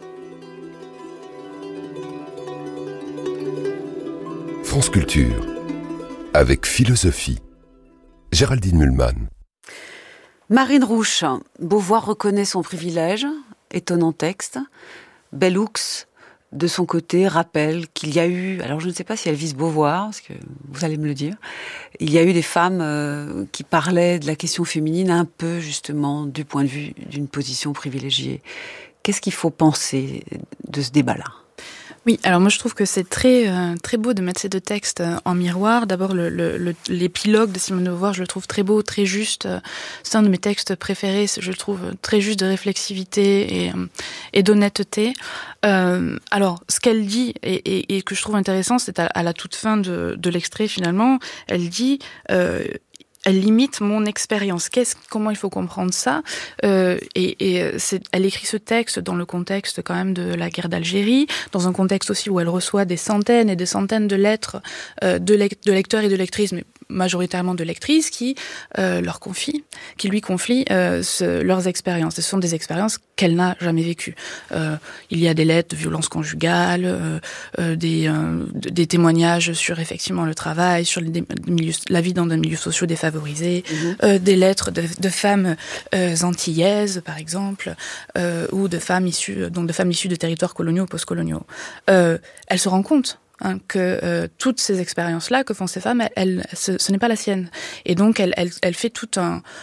France Culture, avec philosophie. Géraldine Mühlmann. Marine Rouche, Beauvoir reconnaît son privilège, étonnant texte. Bell Hooks, de son côté, rappelle qu'il y a eu, alors je ne sais pas si elle vise Beauvoir, parce que vous allez me le dire, il y a eu des femmes qui parlaient de la question féminine un peu justement du point de vue d'une position privilégiée. Qu'est-ce qu'il faut penser de ce débat-là ? Oui, alors moi je trouve que c'est très beau de mettre ces deux textes en miroir. D'abord l'épilogue de Simone de Beauvoir, je le trouve très beau, très juste. C'est un de mes textes préférés, je le trouve très juste de réflexivité et d'honnêteté. Alors ce qu'elle dit et que je trouve intéressant, c'est à la toute fin de l'extrait finalement, elle dit elle limite mon expérience. Comment il faut comprendre ça ? Elle écrit ce texte dans le contexte quand même de la guerre d'Algérie, dans un contexte aussi où elle reçoit des centaines et des centaines de lettres de lecteurs et de lectrices, mais majoritairement de lectrices, qui lui confient leurs expériences. Ce sont des expériences qu'elle n'a jamais vécues. Il y a des lettres de violence conjugale, des témoignages sur effectivement le travail, sur la vie dans des milieux sociaux défavorisés, des lettres de femmes antillaises, par exemple, ou de femmes issues de territoires coloniaux ou postcoloniaux. Elle se rend compte que toutes ces expériences-là que font ces femmes, ce n'est pas la sienne. Et donc, elle fait toute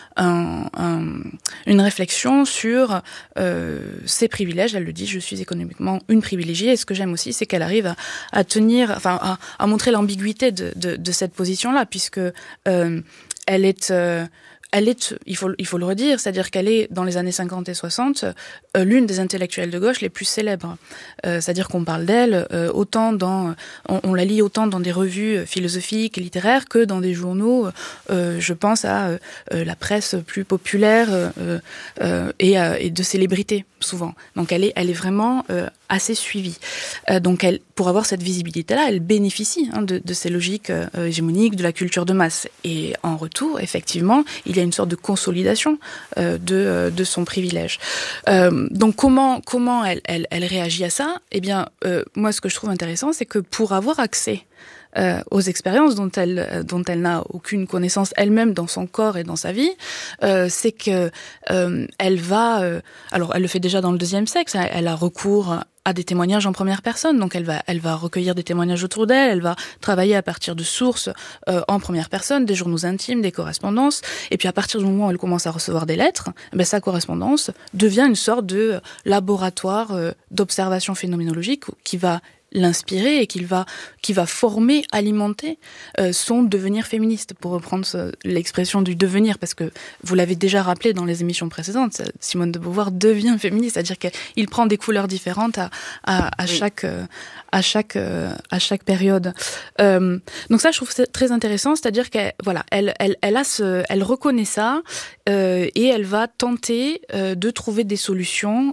une réflexion sur ses privilèges. Elle le dit, je suis économiquement une privilégiée. Et ce que j'aime aussi, c'est qu'elle arrive à tenir, à montrer l'ambiguïté de cette position-là, puisque elle est, il faut le redire, c'est-à-dire qu'elle est, dans les années 50 et 60, l'une des intellectuelles de gauche les plus célèbres. C'est-à-dire qu'on parle d'elle on la lit autant dans des revues philosophiques et littéraires que dans des journaux, je pense à la presse plus populaire et de célébrités, souvent. Donc elle est vraiment assez suivies. Donc pour avoir cette visibilité-là, elle bénéficie de ces logiques hégémoniques, de la culture de masse. Et en retour, effectivement, il y a une sorte de consolidation de son privilège. Donc comment elle réagit à ça ? Eh bien, moi, ce que je trouve intéressant, c'est que pour avoir accès aux expériences dont elle n'a aucune connaissance elle-même dans son corps et dans sa vie, c'est que elle va... alors, elle le fait déjà dans le deuxième sexe, elle a recours à des témoignages en première personne, donc elle va recueillir des témoignages autour d'elle, elle va travailler à partir de sources en première personne, des journaux intimes, des correspondances, et puis à partir du moment où elle commence à recevoir des lettres, sa correspondance devient une sorte de laboratoire d'observation phénoménologique qui va l'inspirer et qui va former, alimenter son devenir féministe, pour reprendre l'expression du devenir, parce que vous l'avez déjà rappelé dans les émissions précédentes, Simone de Beauvoir devient féministe, c'est-à-dire qu'il prend des couleurs différentes à chaque période. Donc ça, je trouve c'est très intéressant, c'est-à-dire qu'elle elle reconnaît ça et elle va tenter de trouver des solutions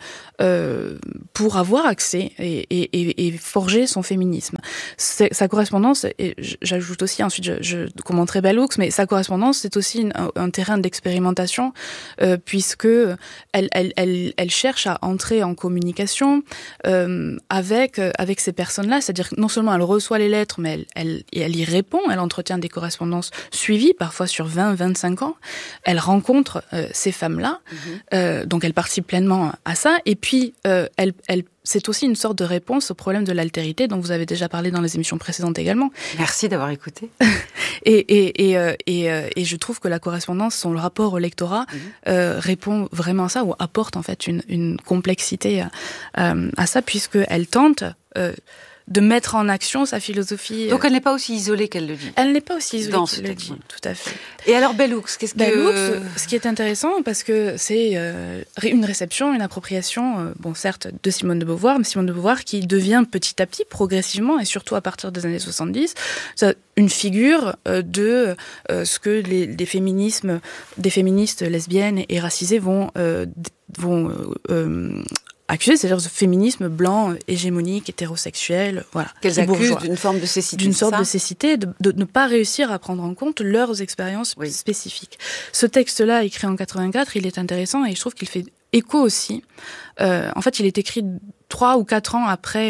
pour avoir accès et forger son féminisme. Sa correspondance, et j'ajoute aussi, ensuite je commenterai Bell Hooks, mais sa correspondance, c'est aussi un terrain d'expérimentation, puisque elle cherche à entrer en communication avec ces personnes-là, c'est-à-dire que non seulement elle reçoit les lettres, mais elle y répond, elle entretient des correspondances suivies, parfois sur 20-25 ans, elle rencontre ces femmes-là, donc elle participe pleinement à ça, et puis c'est aussi une sorte de réponse au problème de l'altérité dont vous avez déjà parlé dans les émissions précédentes également. Merci d'avoir écouté. Et je trouve que la correspondance, son rapport au lectorat, répond vraiment à ça, ou apporte en fait une complexité à ça, puisqu'elle tente de mettre en action sa philosophie. Donc elle n'est pas aussi isolée qu'elle le dit. Elle n'est pas aussi isolée dans qu'elle le dit, tout à fait. Et alors Bell Hooks, Bell Hooks, ce qui est intéressant, parce que c'est une réception, une appropriation, certes de Simone de Beauvoir, mais Simone de Beauvoir qui devient petit à petit, progressivement, et surtout à partir des années 70, une figure de ce que des féministes lesbiennes et racisées vont accusées, c'est-à-dire ce féminisme blanc, hégémonique, hétérosexuel, voilà. Qu'elles accusent d'une forme de cécité. D'une sorte de cécité, de ne pas réussir à prendre en compte leurs expériences spécifiques. Ce texte-là, écrit en 84, il est intéressant et je trouve qu'il fait écho aussi. En fait, il est écrit 3 ou 4 ans après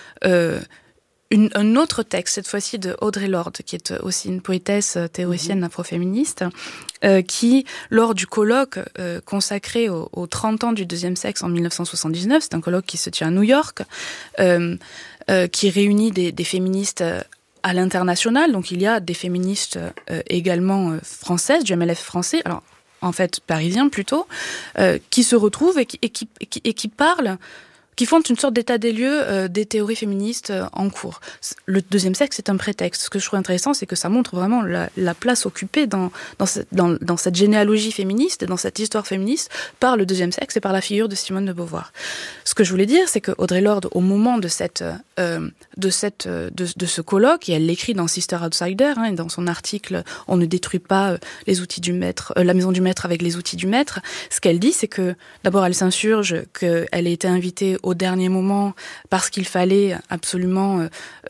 un autre texte, cette fois-ci de Audre Lorde, qui est aussi une poétesse théoricienne afroféministe, qui, lors du colloque consacré aux 30 ans du deuxième sexe en 1979, c'est un colloque qui se tient à New York, qui réunit des féministes à l'international, donc il y a des féministes également françaises, du MLF français, alors en fait parisiens plutôt, qui se retrouvent et qui parlent, qui font une sorte d'état des lieux des théories féministes en cours. Le deuxième sexe, c'est un prétexte. Ce que je trouve intéressant, c'est que ça montre vraiment la place occupée dans cette généalogie féministe et dans cette histoire féministe par le deuxième sexe et par la figure de Simone de Beauvoir. Ce que je voulais dire, c'est que Audre Lorde, au moment de ce colloque, et elle l'écrit dans Sister Outsider, et dans son article « On ne détruit pas les outils du maître, la maison du maître avec les outils du maître », ce qu'elle dit, c'est que d'abord elle s'insurge qu'elle ait été invitée au dernier moment parce qu'il fallait absolument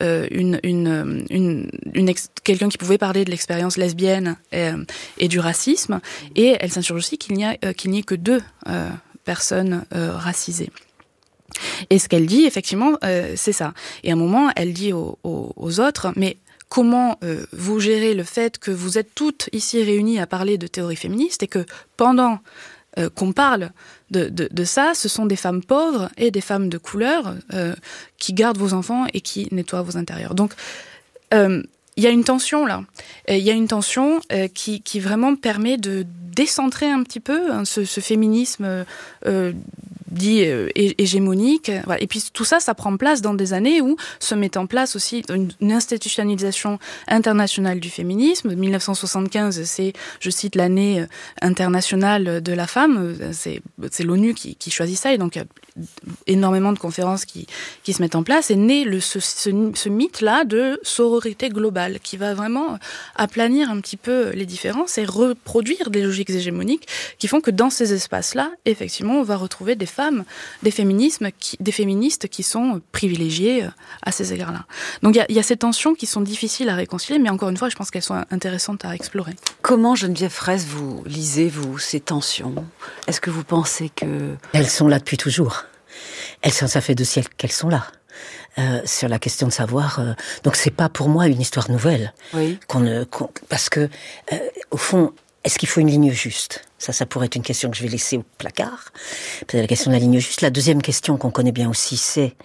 quelqu'un qui pouvait parler de l'expérience lesbienne et du racisme, et elle s'insurge aussi qu'il n'y ait que 2 personnes racisées. Et ce qu'elle dit, effectivement, c'est ça. Et à un moment, elle dit aux autres, mais comment vous gérez le fait que vous êtes toutes ici réunies à parler de théorie féministe et que pendant qu'on parle de ça, ce sont des femmes pauvres et des femmes de couleur qui gardent vos enfants et qui nettoient vos intérieurs. Donc, il y a une tension là. Il y a une tension qui vraiment permet de décentrer un petit peu ce féminisme dit hégémonique. Voilà. Et puis tout ça, ça prend place dans des années où se met en place aussi une institutionnalisation internationale du féminisme. 1975, c'est, je cite, l'année internationale de la femme. C'est l'ONU qui choisit ça, et donc il y a énormément de conférences qui se mettent en place. Et naît ce mythe-là de sororité globale qui va vraiment aplanir un petit peu les différences et reproduire des logiques hégémoniques qui font que dans ces espaces-là, effectivement, on va retrouver des femmes femmes des féministes qui sont privilégiées à ces égards-là. Donc il y a ces tensions qui sont difficiles à réconcilier, mais encore une fois, je pense qu'elles sont intéressantes à explorer. Comment, Geneviève Fraisse, vous lisez-vous ces tensions ? Est-ce que vous pensez que... Elles sont là depuis toujours. Ça fait 2 siècles qu'elles sont là. Sur la question de savoir... donc c'est pas pour moi une histoire nouvelle. Oui. Parce que, au fond, est-ce qu'il faut une ligne juste ? Ça pourrait être une question que je vais laisser au placard. Peut-être la question de la ligne juste. La deuxième question qu'on connaît bien aussi, c'est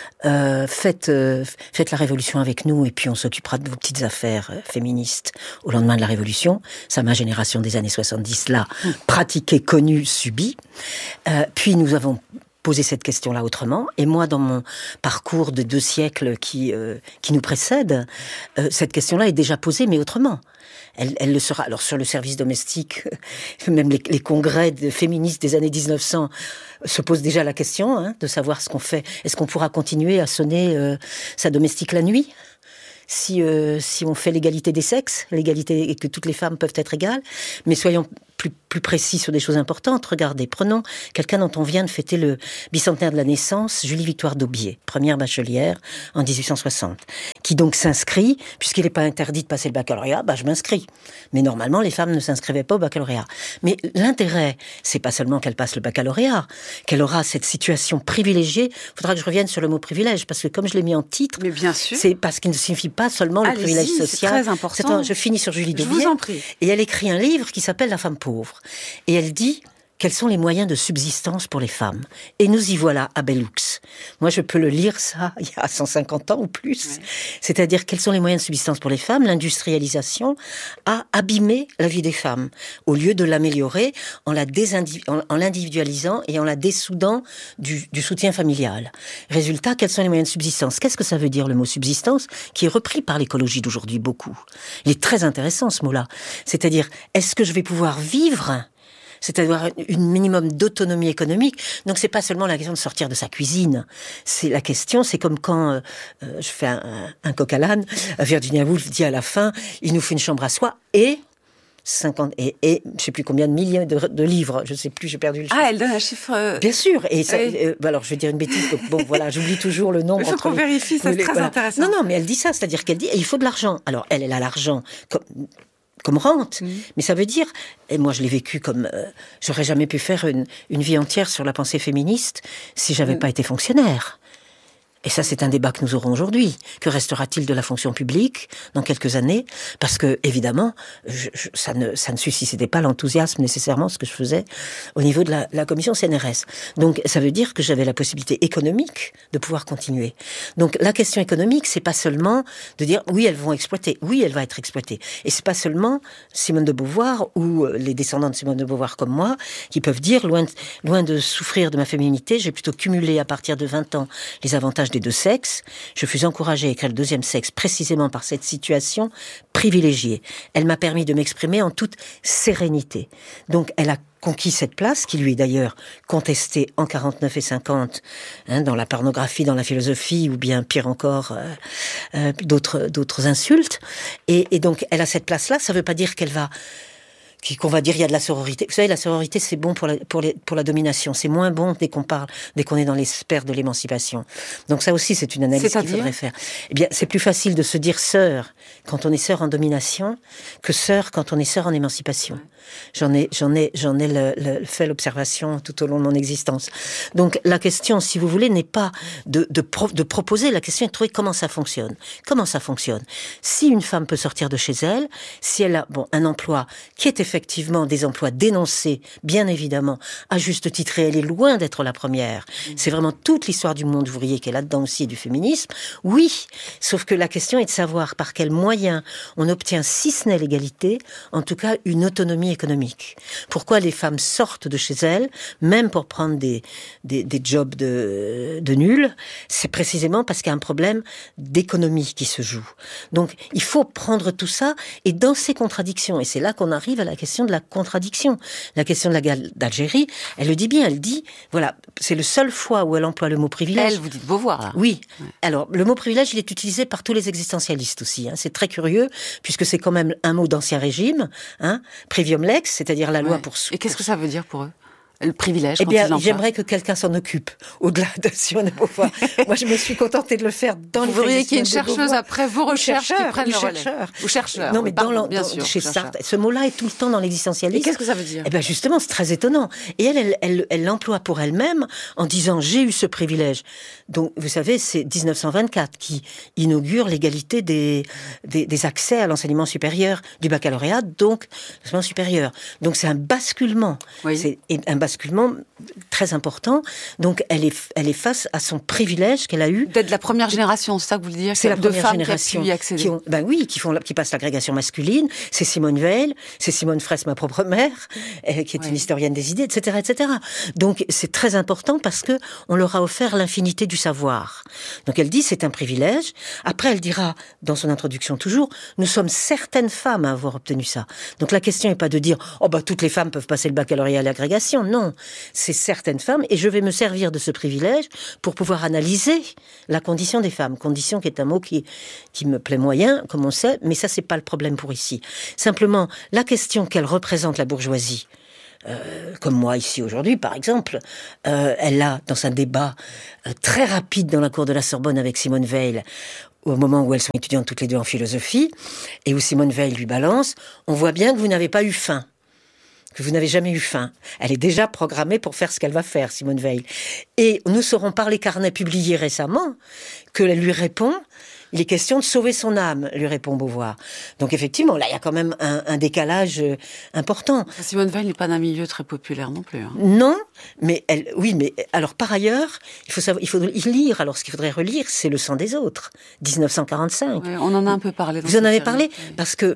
faites la révolution avec nous et puis on s'occupera de vos petites affaires féministes au lendemain de la révolution. Ça, ma génération des années 70, là, pratiquée, connue, subie. Puis nous avons posé cette question-là autrement. Et moi, dans mon parcours de 2 siècles qui nous précèdent, cette question-là est déjà posée, mais autrement. Elle le sera. Alors, sur le service domestique, même les congrès de féministes des années 1900 se posent déjà la question, de savoir ce qu'on fait. Est-ce qu'on pourra continuer à sonner sa domestique la nuit ? Si on fait l'égalité des sexes, l'égalité et que toutes les femmes peuvent être égales, mais soyons plus précis sur des choses importantes. Regardez, prenons quelqu'un dont on vient de fêter le bicentenaire de la naissance, Julie Victoire d'Aubier, première bachelière en 1860, qui donc s'inscrit, puisqu'il n'est pas interdit de passer le baccalauréat, je m'inscris. Mais normalement, les femmes ne s'inscrivaient pas au baccalauréat. Mais l'intérêt, c'est pas seulement qu'elle passe le baccalauréat, qu'elle aura cette situation privilégiée. Il faudra que je revienne sur le mot privilège, parce que comme je l'ai mis en titre, mais bien sûr, c'est parce qu'il ne signifie pas seulement le privilège social. C'est très important. Je finis sur Julie d'Aubier. Je vous en prie. Et elle écrit un livre qui s'appelle La femme pauvre. Et elle dit quels sont les moyens de subsistance pour les femmes. Et nous y voilà à Bellux. Moi, je peux le lire, ça, il y a 150 ans ou plus. Ouais. C'est-à-dire, quels sont les moyens de subsistance pour les femmes ? L'industrialisation a abîmé la vie des femmes, au lieu de l'améliorer en l'individualisant et en la dessoudant du soutien familial. Résultat, quels sont les moyens de subsistance ? Qu'est-ce que ça veut dire, le mot subsistance, qui est repris par l'écologie d'aujourd'hui beaucoup ? Il est très intéressant, ce mot-là. C'est-à-dire, est-ce que je vais pouvoir vivre ? C'est-à-dire une minimum d'autonomie économique. Donc c'est pas seulement la question de sortir de sa cuisine. C'est la question, c'est comme quand je fais un coq à l'âne, Virginia Woolf dit à la fin, il nous fait une chambre à soi et 50 et je sais plus combien de milliers de livres, je sais plus, j'ai perdu le chiffre. Ah, elle donne un chiffre. Bien sûr. Et ça, oui. Alors je vais dire une bêtise. Donc, bon, voilà, j'oublie toujours le nombre. Il faut qu'on vérifie, ça c'est très intéressant. Non, mais elle dit ça, c'est-à-dire qu'elle dit, et il faut de l'argent. Alors elle a l'argent comme rente, mais ça veut dire, et moi je l'ai vécu comme, j'aurais jamais pu faire une vie entière sur la pensée féministe si j'avais pas été fonctionnaire. Et ça, c'est un débat que nous aurons aujourd'hui. Que restera-t-il de la fonction publique dans quelques années ? Parce que, évidemment, ça ne suscitait pas l'enthousiasme nécessairement, ce que je faisais au niveau de la commission CNRS. Donc, ça veut dire que j'avais la possibilité économique de pouvoir continuer. Donc, la question économique, c'est pas seulement de dire, oui, elles vont exploiter. Oui, elle va être exploitée. Et c'est pas seulement Simone de Beauvoir ou les descendants de Simone de Beauvoir comme moi qui peuvent dire, loin de souffrir de ma féminité, j'ai plutôt cumulé à partir de 20 ans les avantages des 2 sexes. Je fus encouragée à écrire le 2e sexe précisément par cette situation privilégiée. Elle m'a permis de m'exprimer en toute sérénité. Donc, elle a conquis cette place, qui lui est d'ailleurs contestée en 49 et 50, dans la pornographie, dans la philosophie, ou bien pire encore, d'autres insultes. Et donc, elle a cette place-là. Ça ne veut pas dire qu'on va dire il y a de la sororité. Vous savez, la sororité, c'est bon pour la domination. C'est moins bon dès qu'on est dans les sphères de l'émancipation. Donc ça aussi, c'est une analyse qu'il faudrait faire. Eh bien, c'est plus facile de se dire sœur quand on est sœur en domination que sœur quand on est sœur en émancipation. J'en ai fait l'observation tout au long de mon existence. Donc la question, si vous voulez, n'est pas de proposer. La question est de trouver comment ça fonctionne. Comment ça fonctionne ? Si une femme peut sortir de chez elle, si elle a un emploi qui est effectivement des emplois dénoncés, bien évidemment, à juste titre, et elle est loin d'être la première. C'est vraiment toute l'histoire du monde ouvrier qui est là-dedans aussi, du féminisme. Oui, sauf que la question est de savoir par quels moyens on obtient, si ce n'est l'égalité, en tout cas une autonomie économique. Pourquoi les femmes sortent de chez elles, même pour prendre des jobs de nuls, c'est précisément parce qu'il y a un problème d'économie qui se joue. Donc, il faut prendre tout ça, et dans ces contradictions, et c'est là qu'on arrive à la question de la contradiction. La question de la guerre d'Algérie, elle le dit bien, elle dit, voilà, c'est le seul fois où elle emploie le mot privilège. Elle, vous dites Beauvoir, là. Oui. Ouais. Alors, le mot privilège, il est utilisé par tous les existentialistes aussi. C'est très curieux, puisque c'est quand même un mot d'ancien régime, privium lex, c'est-à-dire la loi pour... Et qu'est-ce que ça veut dire pour eux ? le privilège Eh quand il bien, l'emploie. j'aimerais que quelqu'un s'en occupe, au-delà de Simone de Beauvoir. Moi, je me suis contentée de le faire dans Vous voudriez qu'il y ait une Simone de chercheuse Beauvoir. après vos recherches qui prennent le relais. Ou chercheur. Non, mais bien sûr, chez chercheur. Sartre, ce mot-là est tout le temps dans l'existentialisme. Et qu'est-ce que ça veut dire? Eh bien, justement, c'est très étonnant. Et elle l'emploie pour elle-même en disant « j'ai eu ce privilège ». Donc, vous savez, c'est 1924 qui inaugure l'égalité des accès à l'enseignement supérieur du baccalauréat, donc l'enseignement supérieur. Donc, c'est un basculement. Oui. C'est un basculement très important. Donc, elle est face à son privilège qu'elle a eu. D'être la première génération, c'est ça que vous voulez dire? C'est la de première femmes génération qui a pu y accéder. qui passent l'agrégation masculine. C'est Simone Veil, c'est Simone Fraisse, ma propre mère, qui est une historienne des idées, etc., etc. Donc c'est très important parce que on leur a offert l'infinité du savoir. Donc elle dit c'est un privilège. Après elle dira dans son introduction toujours, nous sommes certaines femmes à avoir obtenu ça. Donc la question n'est pas de dire toutes les femmes peuvent passer le baccalauréat à l'agrégation. Non, c'est certaines femmes et je vais me servir de ce privilège pour pouvoir analyser la condition des femmes. Condition qui est un mot qui me plaît moyen, comme on sait, mais ça c'est pas le problème pour ici. Simplement, la question qu'elle représente la bourgeoisie, comme moi ici aujourd'hui par exemple, elle a dans un débat très rapide dans la cour de la Sorbonne avec Simone Veil, au moment où elles sont étudiantes toutes les deux en philosophie, et où Simone Veil lui balance, on voit bien que vous n'avez pas eu faim. Que vous n'avez jamais eu faim. Elle est déjà programmée pour faire ce qu'elle va faire, Simone Veil. Et nous saurons par les carnets publiés récemment qu'elle lui répond, il est question de sauver son âme, lui répond Beauvoir. Donc effectivement, là, il y a quand même un décalage important. Simone Veil n'est pas d'un milieu très populaire non plus. Non, mais alors par ailleurs, il faut lire. Alors ce qu'il faudrait relire, c'est Le sang des autres, 1945. Oui, on en a un peu parlé. Vous en avez parlé parce que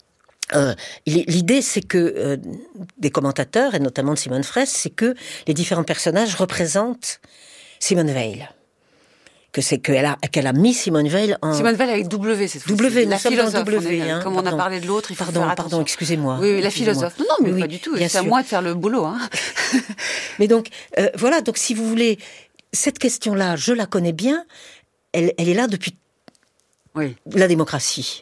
l'idée, c'est que des commentateurs, et notamment de Simone Fraisse, c'est que les différents personnages représentent Simone Veil. Qu'elle a mis Simone Veil en... Simone Veil avec W, cette fois-ci. W, la philosophe, comme on a parlé de l'autre, il faut faire attention. Pardon, excusez-moi. Oui, la philosophe. Non, mais pas du tout. C'est à moi de faire le boulot. Mais donc, voilà, donc si vous voulez, cette question-là, je la connais bien, elle est là depuis la démocratie.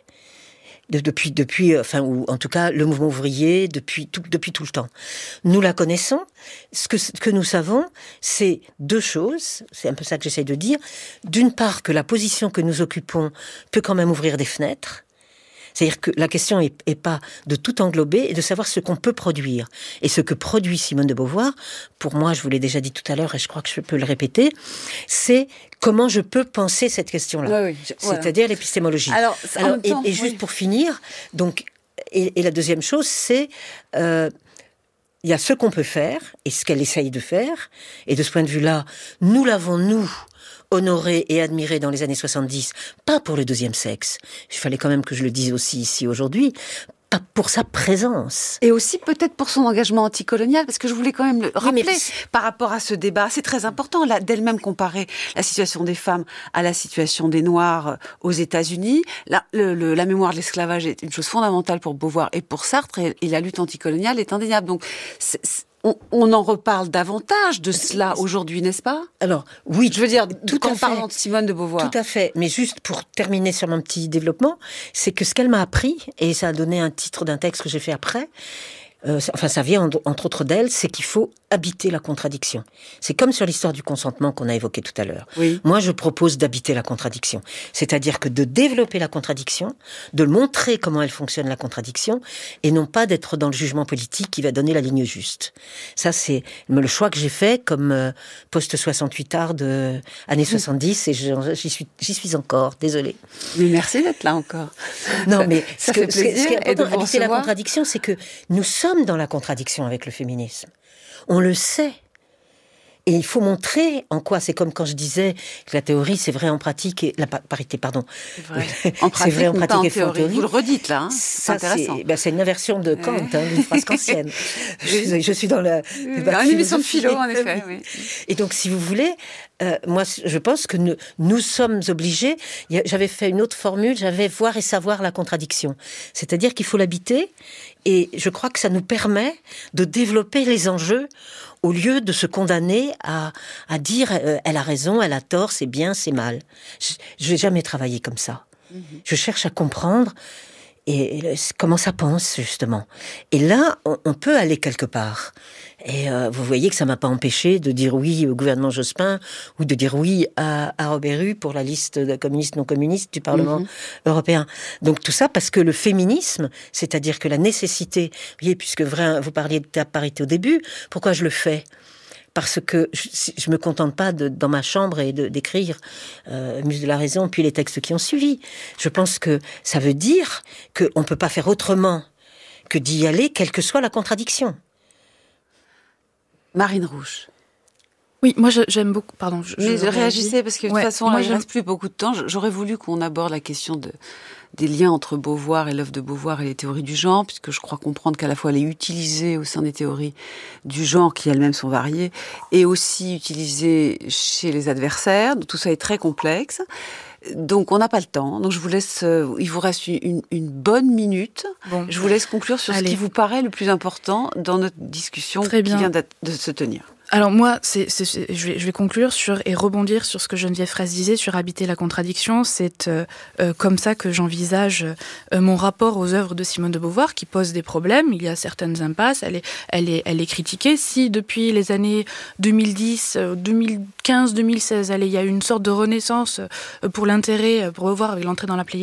Ou en tout cas le mouvement ouvrier depuis tout le temps. Nous la connaissons. Ce que nous savons, c'est deux choses. C'est un peu ça que j'essaye de dire. D'une part, que la position que nous occupons peut quand même ouvrir des fenêtres. C'est-à-dire que la question est pas de tout englober et de savoir ce qu'on peut produire. Et ce que produit Simone de Beauvoir, pour moi, je vous l'ai déjà dit tout à l'heure et je crois que je peux le répéter, c'est comment je peux penser cette question-là. C'est-à-dire l'épistémologie. Alors, juste pour finir, donc, et la deuxième chose, c'est... il y a ce qu'on peut faire et ce qu'elle essaye de faire. Et de ce point de vue-là, nous l'avons, honoré et admiré dans les années 70, pas pour le deuxième sexe, il fallait quand même que je le dise aussi ici aujourd'hui, pas pour sa présence. Et aussi peut-être pour son engagement anticolonial, parce que je voulais quand même le rappeler par rapport à ce débat. C'est très important d'elle-même comparer la situation des femmes à la situation des Noirs aux États-Unis. La mémoire de l'esclavage est une chose fondamentale pour Beauvoir et pour Sartre, et la lutte anticoloniale est indéniable. Donc on en reparle davantage de cela aujourd'hui, n'est-ce pas? Alors, oui. Je veux dire, en parlant de Simone de Beauvoir. Tout à fait. Mais juste pour terminer sur mon petit développement, c'est que ce qu'elle m'a appris, et ça a donné un titre d'un texte que j'ai fait après, ça vient entre autres d'elle, c'est qu'il faut habiter la contradiction. C'est comme sur l'histoire du consentement qu'on a évoqué tout à l'heure. Oui. Moi, je propose d'habiter la contradiction. C'est-à-dire que de développer la contradiction, de montrer comment elle fonctionne, la contradiction, et non pas d'être dans le jugement politique qui va donner la ligne juste. Ça, c'est le choix que j'ai fait comme post-68 art de années 70, et j'y suis encore, désolée. Mais merci d'être là encore. Non, mais ça fait plaisir. Ce qui est important, habiter la contradiction, c'est que nous sommes dans la contradiction avec le féminisme. On le sait. Et il faut montrer en quoi, c'est comme quand je disais que la théorie, c'est vrai en pratique, et la parité, pardon. C'est vrai. En pratique, c'est vrai en pratique et en théorie. Vous le redites là, c'est intéressant. C'est une inversion de Kant, d'une phrase kantienne. Je suis dans une émission de philo, en effet. Oui. Et donc, si vous voulez, moi, je pense que nous sommes obligés. J'avais fait une autre formule, j'avais voir et savoir la contradiction. C'est-à-dire qu'il faut l'habiter, et je crois que ça nous permet de développer les enjeux au lieu de se condamner à dire elle a raison, elle a tort, c'est bien, c'est mal. Je n'ai jamais travaillé comme ça. Je cherche à comprendre et comment ça pense, justement. Et là, on peut aller quelque part. Et vous voyez que ça m'a pas empêché de dire oui au gouvernement Jospin ou de dire oui à Robert Hue pour la liste de communistes non communistes du Parlement européen. Donc tout ça parce que le féminisme, c'est-à-dire que la nécessité, vous voyez, puisque vous parliez de la parité au début, pourquoi je le fais ? Parce que je me contente pas dans ma chambre et d'écrire Muse de la raison, puis les textes qui ont suivi. Je pense que ça veut dire qu'on peut pas faire autrement que d'y aller, quelle que soit la contradiction. Marine Rouche. Oui, moi j'aime beaucoup. Pardon. Mais réagissez parce que de toute façon, il ne reste plus beaucoup de temps. J'aurais voulu qu'on aborde la question des liens entre Beauvoir et l'œuvre de Beauvoir et les théories du genre, puisque je crois comprendre qu'à la fois elle est utilisée au sein des théories du genre, qui elles-mêmes sont variées, et aussi utilisée chez les adversaires. Donc, tout ça est très complexe. Donc on n'a pas le temps. Donc je vous laisse. Il vous reste une bonne minute. Bon. Je vous laisse conclure sur ce qui vous paraît le plus important dans notre discussion qui vient de se tenir. Alors moi, je vais conclure et rebondir sur ce que Geneviève Fraisse disait sur habiter la contradiction. C'est comme ça que j'envisage mon rapport aux œuvres de Simone de Beauvoir, qui pose des problèmes. Il y a certaines impasses. Elle est critiquée. Si depuis les années 2010, 2015, 2016, il y a eu une sorte de renaissance pour l'intérêt pour Beauvoir avec l'entrée dans la Pléiade